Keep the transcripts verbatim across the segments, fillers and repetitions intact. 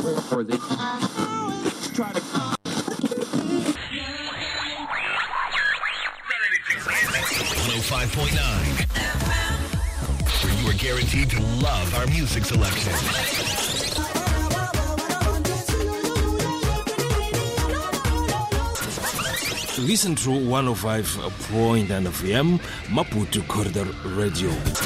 Or they try to. one oh five point nine, where you are guaranteed to love our music selection. Listen to one oh five point nine F M, Maputo Corridor Radio.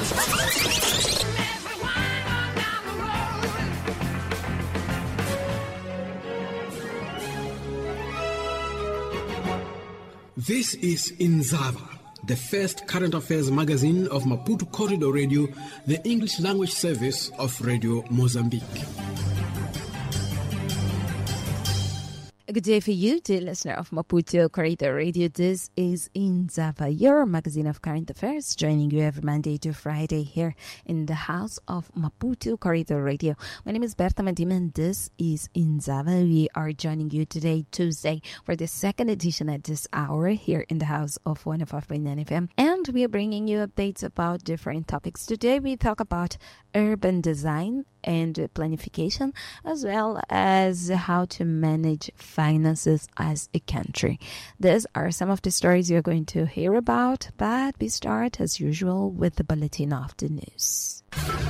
This is Inzava, the first current affairs magazine of Maputo Corridor Radio, the English language service of Radio Mozambique. Good day for you, dear listener of Maputo Corridor Radio. This is Inzava, your magazine of current affairs, joining you every Monday to Friday here in the house of Maputo Corridor Radio. My name is Berta Madima and this is Inzava. We are joining you today, Tuesday, for the second edition at this hour here in the house of one oh five point nine F M. And we are bringing you updates about different topics. Today we talk about urban design and planification, as well as how to manage finances as a country. These are some of the stories you're going to hear about, but we start as usual with the bulletin of the news.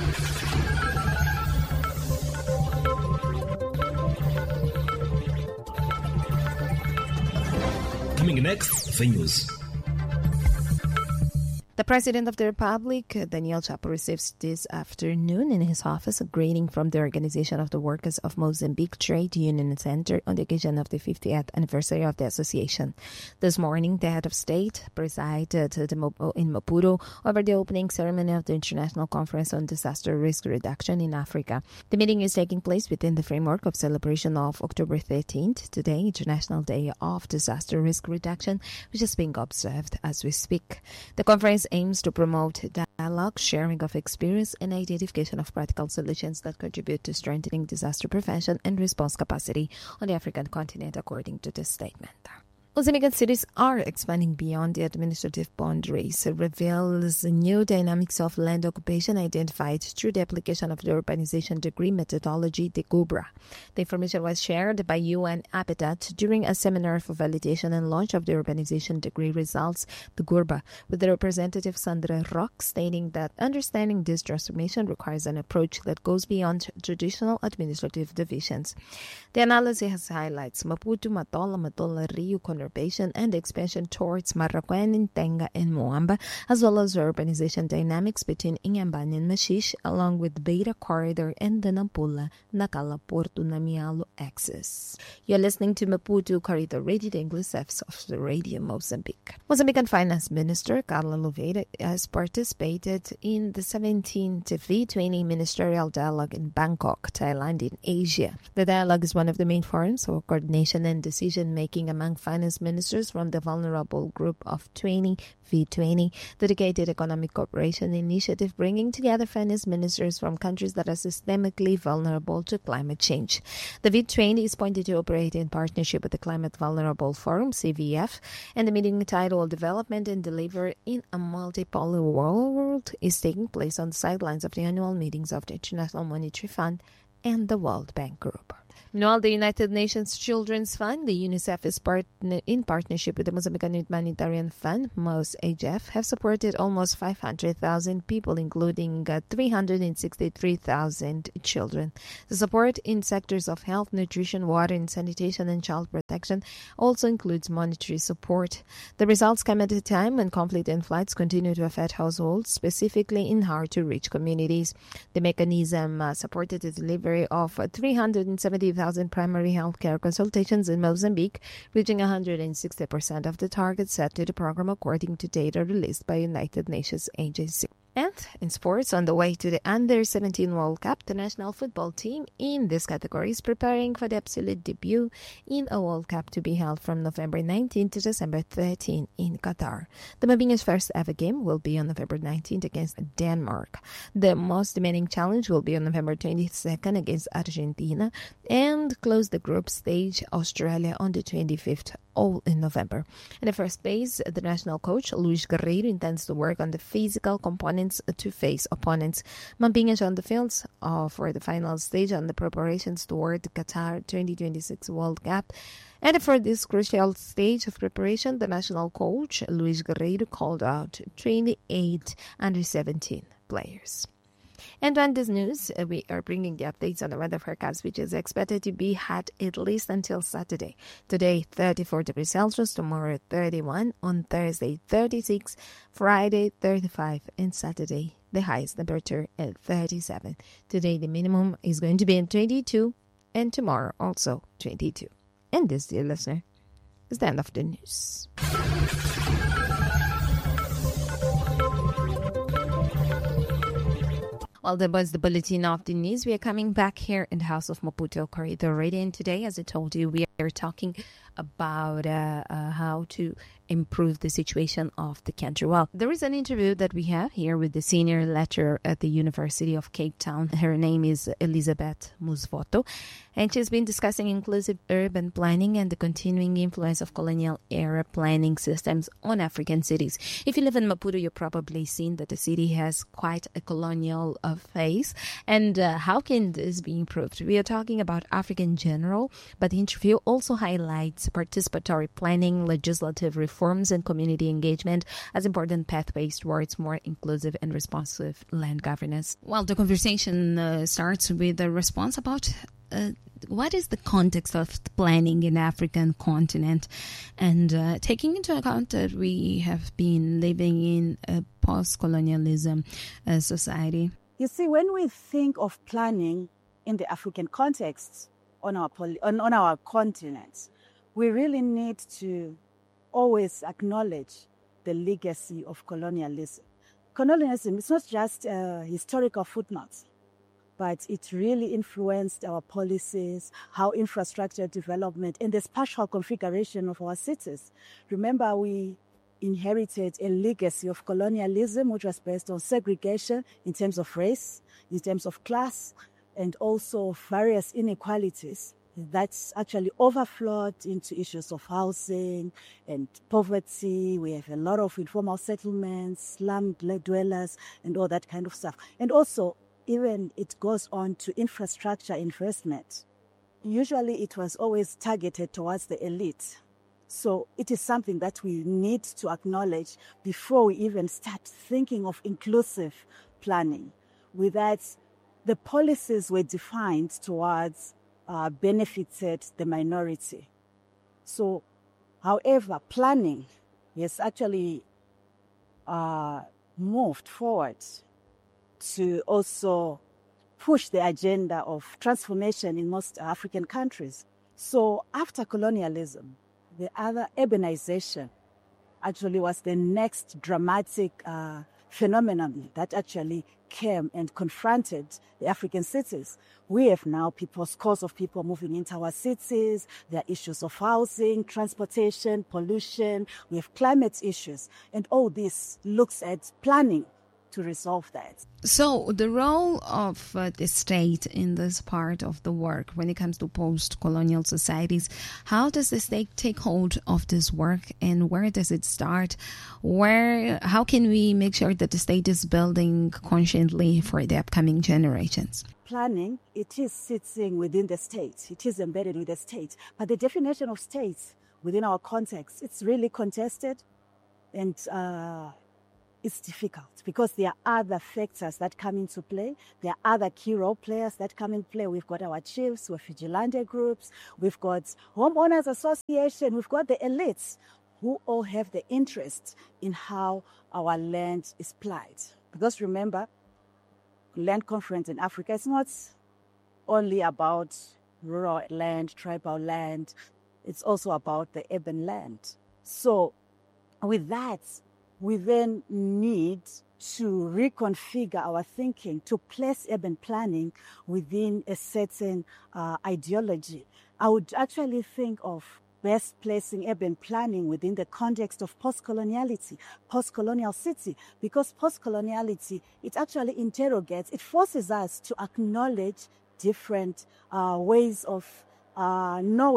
Coming next, the news. The President of the Republic, Daniel Chapo, receives this afternoon in his office a greeting from the Organization of the Workers of Mozambique Trade Union Center on the occasion of the fiftieth anniversary of the association. This morning, the head of state presided in Maputo over the opening ceremony of the International Conference on Disaster Risk Reduction in Africa. The meeting is taking place within the framework of celebration of October thirteenth, today, International Day of Disaster Risk Reduction, which is being observed as we speak. The conference aims to promote dialogue, sharing of experience, and identification of practical solutions that contribute to strengthening disaster prevention and response capacity on the African continent, according to the statement. Mozambican cities are expanding beyond the administrative boundaries, reveals new dynamics of land occupation identified through the application of the urbanization degree methodology, the GUBRA. The information was shared by U N Habitat during a seminar for validation and launch of the urbanization degree results, the GURBA, with the representative Sandra Rock stating that understanding this transformation requires an approach that goes beyond traditional administrative divisions. The analysis highlights Maputo, Matola, Matola, Rio, Conurbation, and expansion towards Maracuén, Tenga, and Moamba, as well as urbanization dynamics between Inhambane and Machixe, along with Beira Corridor and the Nampula, Nacala, Porto, Namialo axis. You're listening to Maputo Corridor Radio, the English service of the Radio Mozambique. Mozambican Finance Minister Carla Louveira has participated in the seventeenth V twenty Ministerial Dialogue in Bangkok, Thailand, in Asia. The dialogue is one of the main forums for coordination and decision-making among finance ministers from the vulnerable group of twenty V twenty, dedicated economic cooperation initiative bringing together finance ministers from countries that are systemically vulnerable to climate change. The V twenty is pointed to operate in partnership with the Climate Vulnerable Forum, C V F, and the meeting titled Development and Deliver in a Multipolar World is taking place on the sidelines of the annual meetings of the International Monetary Fund and the World Bank Group. Meanwhile, the United Nations Children's Fund, the UNICEF, is partner, in partnership with the Mozambican Humanitarian Fund, MOSHF, have supported almost five hundred thousand people, including uh, three hundred sixty-three thousand children. The support in sectors of health, nutrition, water and sanitation, and child protection also includes monetary support. The results come at a time when conflict and floods continue to affect households, specifically in hard-to-reach communities. The mechanism uh, supported the delivery of uh, three hundred seventy thousand primary health care consultations in Mozambique, reaching one hundred sixty percent of the target set to the program according to data released by United Nations Agency. And in sports, on the way to the under seventeen World Cup, the national football team in this category is preparing for the absolute debut in a World Cup to be held from November nineteenth to December thirteenth in Qatar. The Mabinga's first ever game will be on November nineteenth against Denmark. The most demanding challenge will be on November twenty-second against Argentina, and close the group stage Australia on the twenty-fifth all in November. In the first phase, the national coach, Luis Guerreiro, intends to work on the physical components to face opponents. Mambinga is on the fields uh, for the final stage on the preparations toward the Qatar twenty twenty-six World Cup. And for this crucial stage of preparation, the national coach, Luis Guerreiro, called out twenty-eight under seventeen players. And on this news, uh, we are bringing the updates on the weather forecast, which is expected to be hot at least until Saturday. Today, thirty-four degrees Celsius. Tomorrow, thirty-one. On Thursday, thirty-six. Friday, thirty-five. And Saturday, the highest temperature at thirty-seven. Today, the minimum is going to be at twenty-two. And tomorrow, also twenty-two. And this, dear listener, is the end of the news. Well, that was the bulletin of the news. We are coming back here in the House of Maputo Corridor Radio. And today, as I told you, we are talking about uh, uh, how to improve the situation of the country. Well, there is an interview that we have here with the senior lecturer at the University of Cape Town. Her name is Elizabeth Musvoto, and she's been discussing inclusive urban planning and the continuing influence of colonial-era planning systems on African cities. If you live in Maputo, you've probably seen that the city has quite a colonial uh, face. And uh, how can this be improved? We are talking about Africa in general, but the interview also highlights participatory planning, legislative reforms, and community engagement as important pathways towards more inclusive and responsive land governance. Well, the conversation uh, starts with a response about uh, what is the context of planning in the African continent, and uh, taking into account that we have been living in a post-colonialism uh, society. You see, when we think of planning in the African context on our poly- on, on our continent, we really need to always acknowledge the legacy of colonialism. Colonialism is not just a historical footnote, but it really influenced our policies, how infrastructure development, and the spatial configuration of our cities. Remember, we inherited a legacy of colonialism, which was based on segregation in terms of race, in terms of class, and also various inequalities that's actually overflowed into issues of housing and poverty. We have a lot of informal settlements, slum dwellers, and all that kind of stuff. And also, even it goes on to infrastructure investment. Usually it was always targeted towards the elite. So it is something that we need to acknowledge before we even start thinking of inclusive planning. With that, the policies were defined towards uh, benefited the minority. So, however, planning has actually uh, moved forward to also push the agenda of transformation in most African countries. So after colonialism, the other urbanization actually was the next dramatic uh, phenomenon that actually came and confronted the African cities. We have now people, scores of people moving into our cities. There are issues of housing, transportation, pollution. We have climate issues. And all this looks at planning to resolve that. So the role of uh, the state in this part of the work when it comes to post-colonial societies, how does the state take hold of this work and where does it start? Where, how can we make sure that the state is building consciently for the upcoming generations? Planning, it is sitting within the state. It is embedded with the state. But the definition of state within our context, it's really contested and uh, it's difficult because there are other factors that come into play. There are other key role players that come in play. We've got our chiefs, we've vigilante groups, we've got homeowners association, we've got the elites who all have the interest in how our land is plied. Because remember, land conference in Africa is not only about rural land, tribal land, it's also about the urban land. So with that, we then need to reconfigure our thinking to place urban planning within a certain uh, ideology. I would actually think of best placing urban planning within the context of post-coloniality, post-colonial city, because post-coloniality, it actually interrogates, it forces us to acknowledge different uh, ways of uh, knowing,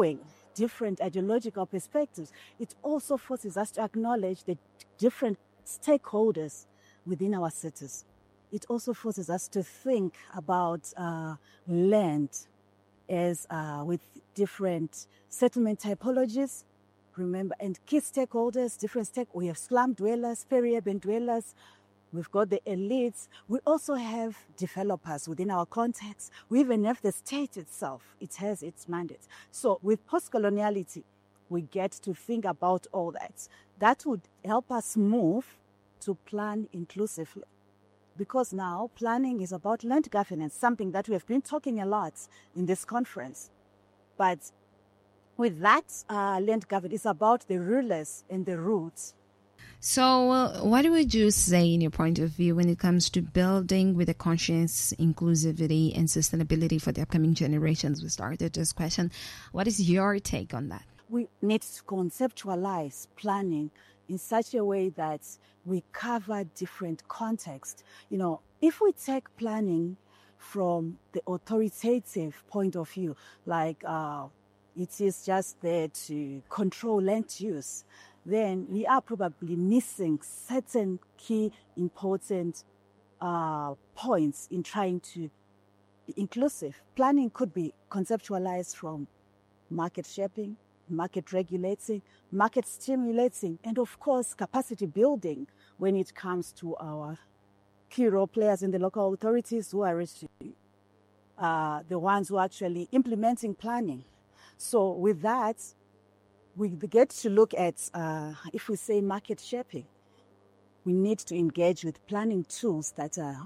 different ideological perspectives. It also forces us to acknowledge the different stakeholders within our cities. It also forces us to think about uh, land as uh, with different settlement typologies. Remember, and key stakeholders, different stake. We have slum dwellers, peri-urban dwellers. We've got the elites. We also have developers within our context. We even have the state itself. It has its mandate. So with post-coloniality, we get to think about all that. That would help us move to plan inclusively. Because now planning is about land governance, something that we have been talking a lot in this conference. But with that uh, land governance, it's about the rulers and the roots. So uh, what would you say in your point of view when it comes to building with a conscience, inclusivity and sustainability for the upcoming generations? We started this question. What is your take on that? We need to conceptualize planning in such a way that we cover different contexts. You know, if we take planning from the authoritative point of view, like uh, it is just there to control land use, then we are probably missing certain key important uh, points in trying to be inclusive. Planning could be conceptualized from market shaping, market regulating, market stimulating, and of course capacity building when it comes to our key role players in the local authorities who are uh, the ones who are actually implementing planning. So with that, we get to look at, uh, if we say market shaping, we need to engage with planning tools that are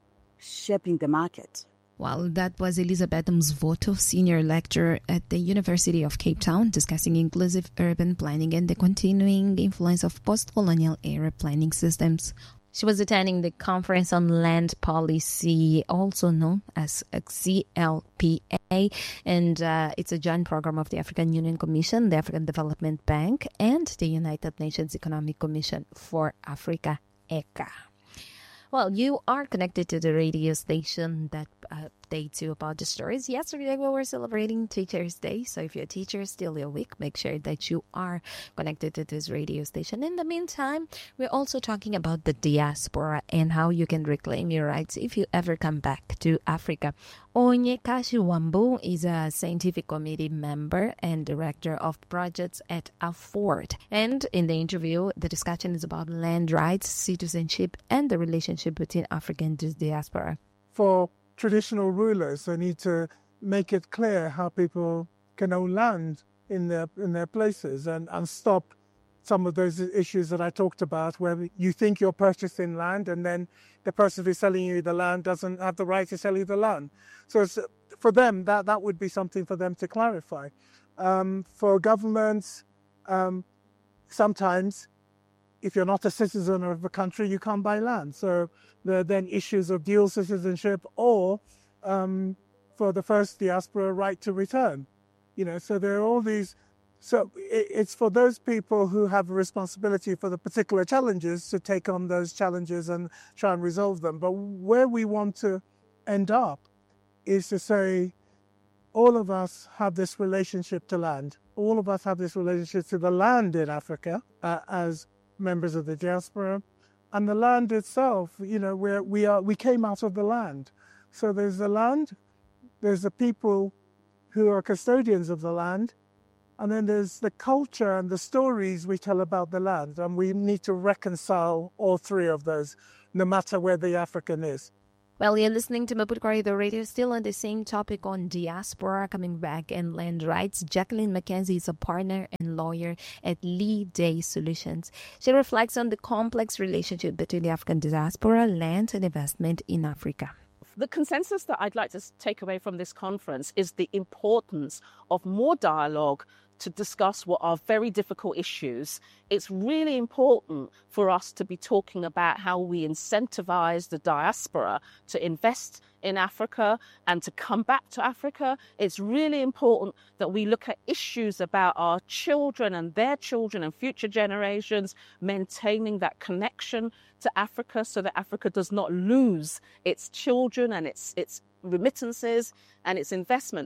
shaping the market. Well, that was Elizabeth Mzvoto, Senior Lecturer at the University of Cape Town, discussing inclusive urban planning and the continuing influence of post-colonial era planning systems. She was attending the Conference on Land Policy, also known as C L P A, and uh, it's a joint program of the African Union Commission, the African Development Bank, and the United Nations Economic Commission for Africa, E C A. Well, you are connected to the radio station that updates you about the stories. Yesterday, we were celebrating Teachers' Day. So if you're a teacher still your week, make sure that you are connected to this radio station. In the meantime, we're also talking about the diaspora and how you can reclaim your rights if you ever come back to Africa. Onyeka Wambu is a scientific committee member and director of projects at Afford. And in the interview, the discussion is about land rights, citizenship, and the relationship between Africa and the diaspora. For traditional rulers, they need to make it clear how people can own land in their in their places and, and stop some of those issues that I talked about, where you think you're purchasing land and then the person who's selling you the land doesn't have the right to sell you the land. So it's, for them, that, that would be something for them to clarify. Um, for governments, um, sometimes if you're not a citizen of a country, you can't buy land. So there are then issues of dual citizenship or, um, for the first diaspora, right to return. You know, so there are all these. So it's for those people who have a responsibility for the particular challenges to take on those challenges and try and resolve them. But where we want to end up is to say, all of us have this relationship to land. All of us have this relationship to the land in Africa uh, as members of the diaspora, and the land itself. You know, where we are, we came out of the land. So there's the land, there's the people who are custodians of the land, and then there's the culture and the stories we tell about the land. And we need to reconcile all three of those, no matter where the African is. Well, you're listening to Maputo Corridor Radio, still on the same topic on diaspora, coming back, and land rights. Jacqueline McKenzie is a partner and lawyer at Lee Day Solutions. She reflects on the complex relationship between the African diaspora, land, and investment in Africa. The consensus that I'd like to take away from this conference is the importance of more dialogue to discuss what are very difficult issues. It's really important for us to be talking about how we incentivize the diaspora to invest in Africa and to come back to Africa. It's really important that we look at issues about our children and their children and future generations, maintaining that connection to Africa so that Africa does not lose its children and its its remittances and its investment.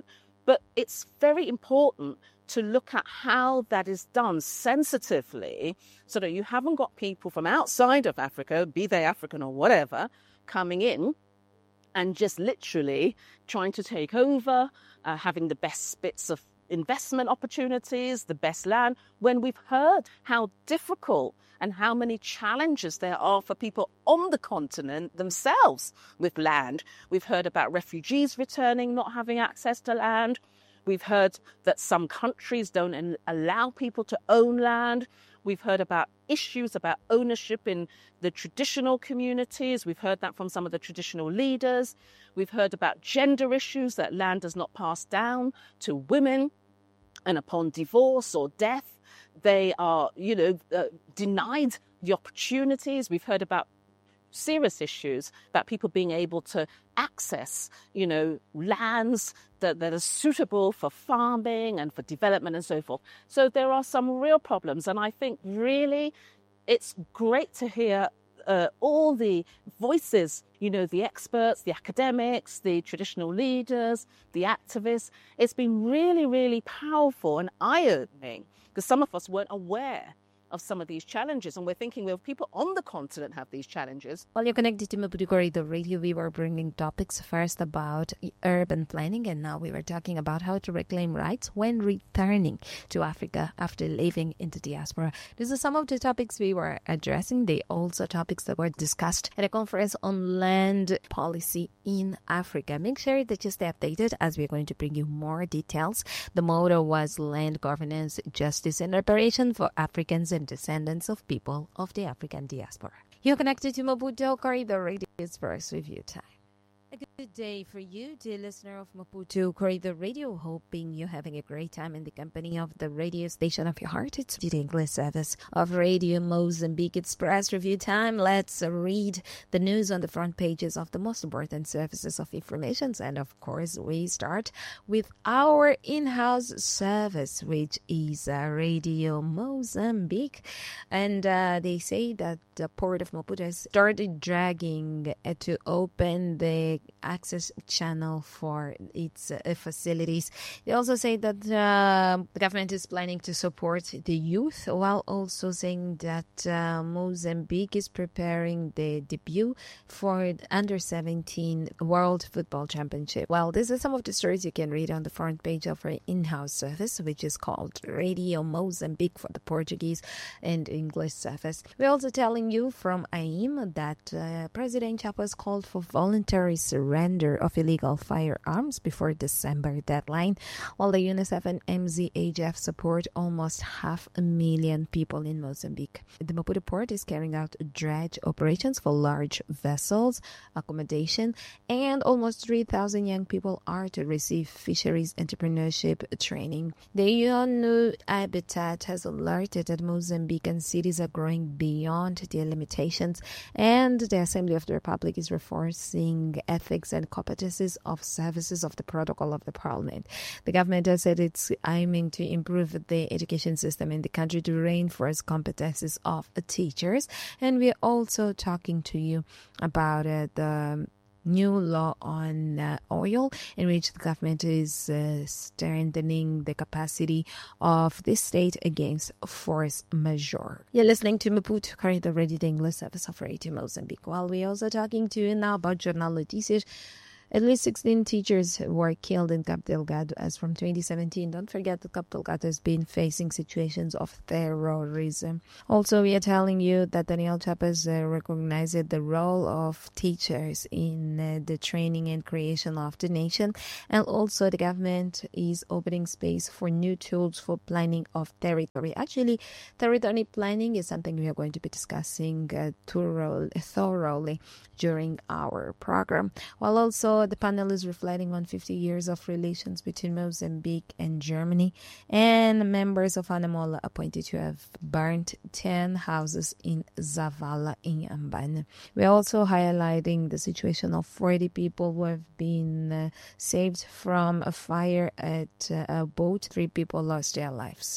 But it's very important to look at how that is done sensitively so that you haven't got people from outside of Africa, be they African or whatever, coming in and just literally trying to take over, uh, having the best bits of investment opportunities, the best land, when we've heard how difficult and how many challenges there are for people on the continent themselves with land. We've heard about refugees returning, not having access to land. We've heard that some countries don't allow people to own land. We've heard about issues about ownership in the traditional communities. We've heard that from some of the traditional leaders. We've heard about gender issues, that land does not pass down to women. And upon divorce or death, they are, you know, uh, denied the opportunities. We've heard about serious issues about people being able to access, you know, lands that, that are suitable for farming and for development and so forth. So there are some real problems. And I think really it's great to hear uh, all the voices, you know, the experts, the academics, the traditional leaders, the activists. It's been really, really powerful and eye-opening because some of us weren't aware of some of these challenges. And we're thinking, well, people on the continent have these challenges. While you're connected to Maputo Corridor Radio, we were bringing topics first about urban planning, and now we were talking about how to reclaim rights when returning to Africa after living in the diaspora. These are some of the topics we were addressing. They also topics that were discussed at a conference on land policy in Africa. Make sure that you stay updated as we're going to bring you more details. The motto was Land Governance, Justice and Reparation for Africans and descendants of people of the African diaspora. You're connected to Maputo Corridor Radio's first review time. A good day for you, dear listener of Maputo Corridor Radio. Hoping you're having a great time in the company of the radio station of your heart. It's the English service of Radio Mozambique Express Review Time. Let's read the news on the front pages of the most important services of information. And of course, we start with our in-house service, which is uh, Radio Mozambique. And uh, they say that the Port of Maputo has started dragging uh, to open the access channel for its uh, facilities. They also say that uh, the government is planning to support the youth, while also saying that uh, Mozambique is preparing the debut for the under seventeen World Football Championship. Well, these are some of the stories you can read on the front page of our in-house service, which is called Radio Mozambique for the Portuguese and English service. We're also telling you from A I M that uh, President Chapo has called for voluntary surrender of illegal firearms before December deadline, while the UNICEF and M Z H F support almost half a million people in Mozambique. The Maputo port is carrying out dredge operations for large vessels, accommodation, and almost three thousand young people are to receive fisheries entrepreneurship training. The U N Habitat has alerted that Mozambican cities are growing beyond their limitations, and the Assembly of the Republic is reinforcing ethics and competencies of services of the protocol of the parliament. The government has said it's aiming to improve the education system in the country to reinforce competencies of teachers. And we're also talking to you about uh, the new law on uh, oil, in which the government is uh, strengthening the capacity of the state against force majeure. You're listening to Maputo Corridor Radio, the English service of Radio Mozambique. While we're also talking to you now about Jornal Noticias. At least sixteen teachers were killed in Cabo Delgado as from twenty seventeen. Don't forget that Cabo Delgado has been facing situations of terrorism. Also, we are telling you that Daniel Chapo has uh, recognized the role of teachers in uh, the training and creation of the nation. And also, the government is opening space for new tools for planning of territory. Actually, territory planning is something we are going to be discussing uh, thorough, thoroughly during our program. While also, the panel is reflecting on fifty years of relations between Mozambique and Germany, and members of ANAMOLA appointed to have burnt ten houses in Zavala in Ambane. We're also highlighting the situation of forty people who have been uh, saved from a fire at uh, a boat. Three people lost their lives.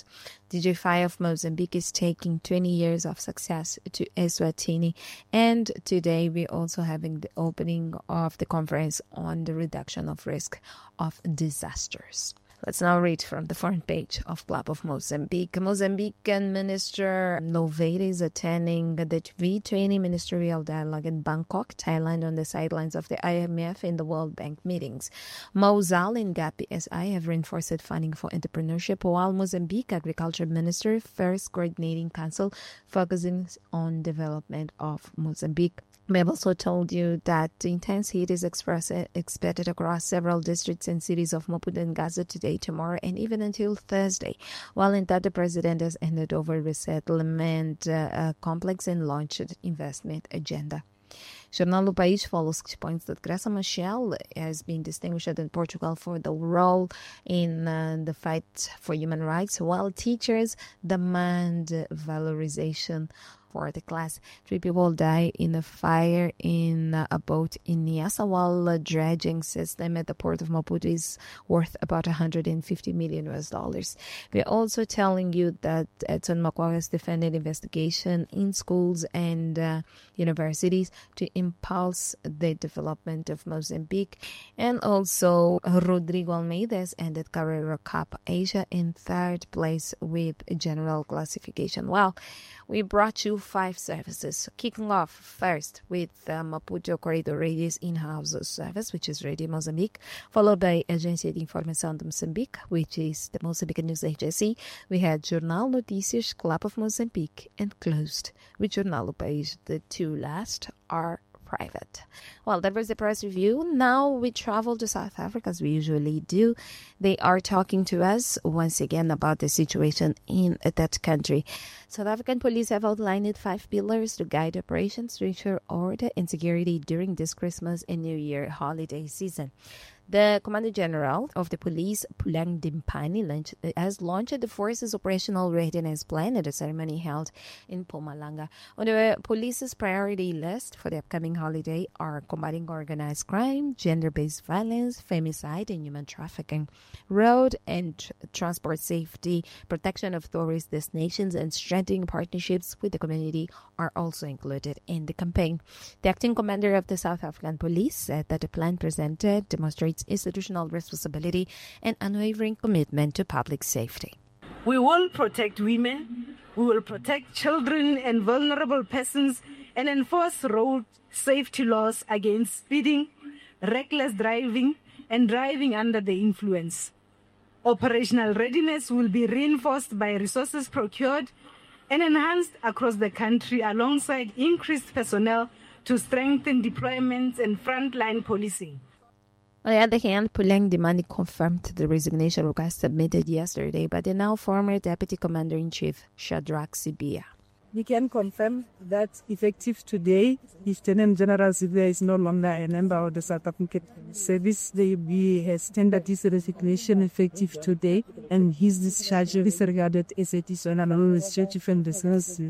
D J F I of Mozambique is taking twenty years of success to Eswatini. And today we're also having the opening of the conference on the reduction of risk of disasters. Let's now read from the front page of Club of Mozambique. Mozambican Minister Louveira is attending the V twenty Ministerial Dialogue in Bangkok, Thailand, on the sidelines of the I M F and the World Bank meetings. Mozal and Gapi S I have reinforced funding for entrepreneurship, while Mozambique Agriculture Minister first coordinating council focusing on development of Mozambique. We have also told you that intense heat is express, expected across several districts and cities of Maputo and Gaza today, tomorrow, and even until Thursday, while in that the president has handed over resettlement uh, complex and launched investment agenda. Jornal do País follows points that Graça Machel has been distinguished in Portugal for the role in uh, the fight for human rights, while teachers demand valorization for the class. Three people die in a fire in uh, a boat in Niassa, while a dredging system at the port of Maputo is worth about one hundred fifty million U S dollars. We're also telling you that Edson Makwa has defended investigation in schools and uh, universities to impulse the development of Mozambique. And also Rodrigo Almeida has ended Carrera Cup Asia in third place with general classification. Well, we brought you five services, kicking off first with uh, Maputo Corridor Radio's in-house service, which is Radio Mozambique, followed by Agência de Informação de Moçambique, which is the Mozambique News Agency. We had Jornal Notícias, Club of Mozambique, and closed with Jornal do País. The two last are private. Well, that was the press review. Now we travel to South Africa as we usually do. They are talking to us once again about the situation in that country. South African police have outlined five pillars to guide operations to ensure order and security during this Christmas and New Year holiday season. The Commander General of the Police, Pulang Dimpani, launched, has launched the force's operational readiness plan at a ceremony held in Mpumalanga. On the police's priority list for the upcoming holiday are combating organized crime, gender-based violence, femicide, and human trafficking, road and tr- transport safety, protection of tourist destinations, and strengthening partnerships with the community are also included in the campaign. The acting commander of the South African Police said that the plan presented demonstrates institutional responsibility and unwavering commitment to public safety. We will protect women, we will protect children and vulnerable persons, and enforce road safety laws against speeding, reckless driving, and driving under the influence. Operational readiness will be reinforced by resources procured and enhanced across the country alongside increased personnel to strengthen deployments and frontline policing. On the other hand, Pulang Dimani confirmed the resignation request submitted yesterday by the now former Deputy Commander-in-Chief, Shadrack Sibia. We can confirm that effective today, Lieutenant General Sibia is no longer a member of the South African Service. The B has tendered his resignation effective today, and his discharge is regarded as a dishonorable discharge from the service.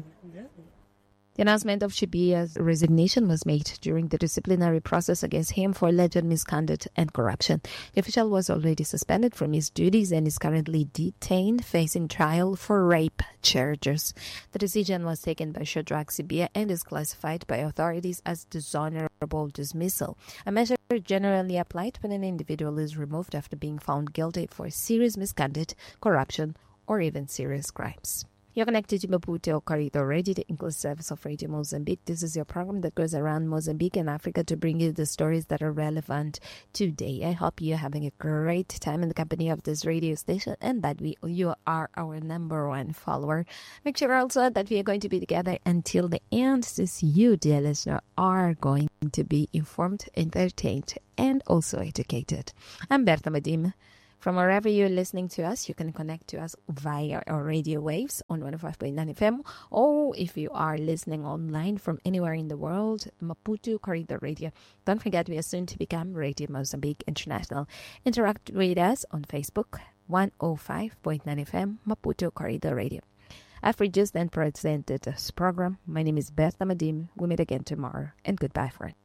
The announcement of Shibia's resignation was made during the disciplinary process against him for alleged misconduct and corruption. The official was already suspended from his duties and is currently detained, facing trial for rape charges. The decision was taken by Shadrack Sibia and is classified by authorities as dishonorable dismissal, a measure generally applied when an individual is removed after being found guilty for serious misconduct, corruption, or even serious crimes. You're connected to Maputo Corridor Radio, the English service of Radio Mozambique. This is your program that goes around Mozambique and Africa to bring you the stories that are relevant today. I hope you're having a great time in the company of this radio station and that we you are our number one follower. Make sure also that we are going to be together until the end, since you, dear listener, are going to be informed, entertained, and also educated. I'm Bertha Madim. From wherever you're listening to us, you can connect to us via our radio waves on one oh five point nine F M, or if you are listening online from anywhere in the world, Maputo Corridor Radio. Don't forget, we are soon to become Radio Mozambique International. Interact with us on Facebook, one oh five point nine F M, Maputo Corridor Radio. I've produced and presented this program. My name is Bertha Madim. We meet again tomorrow, and goodbye for it.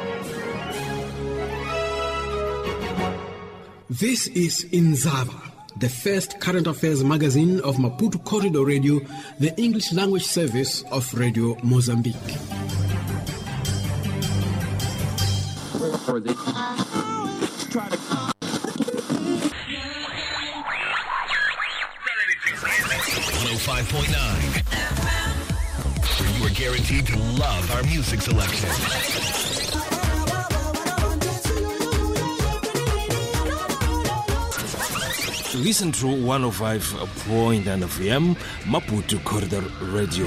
This is Inzava, the first current affairs magazine of Maputo Corridor Radio, the English language service of Radio Mozambique. For the try to one oh five point nine, where you are guaranteed to love our music selection. Listen to one oh five point nine F M, Maputo Corridor Radio.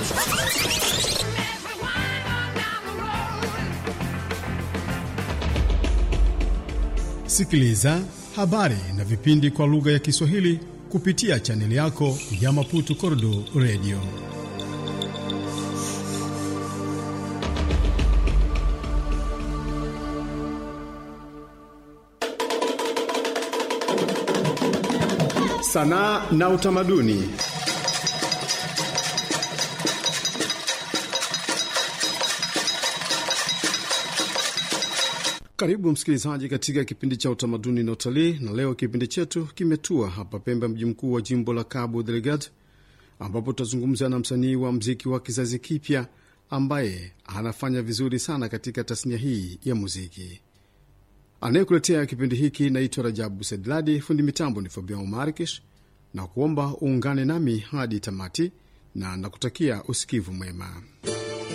Sikiliza habari na vipindi kwa lugha ya Kiswahili kupitia chaneli yako ya Maputo Corridor Radio. Sanaa na utamaduni. Karibu msikilizaji katika kipindi cha utamaduni na utalii, na leo kipindi chetu kimetua hapa Pemba, mji mkuu wa jimbo la Cabo Delgado, ambapo tutazungumza na msanii wa muziki wa kizazi kipya ambaye anafanya vizuri sana katika tasnia hii ya muziki. Anayekuletea kipindi hiki naitwa Rajabu Sedladi, fundi mitambo ni Fabian Markish, na kuomba uungane nami hadi tamati na nakutakia usikivu mwema.